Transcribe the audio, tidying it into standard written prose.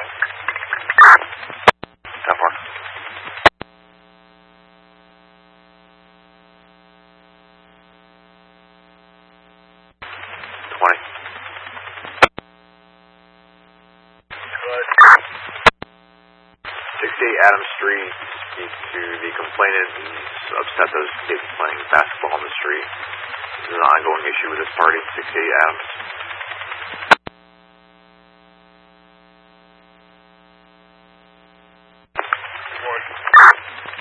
How far? 20. 68 Adams Street, speak to the complainant. He's upset that his kid is playing basketball on the street. This is an ongoing issue with this party, 68 Adams.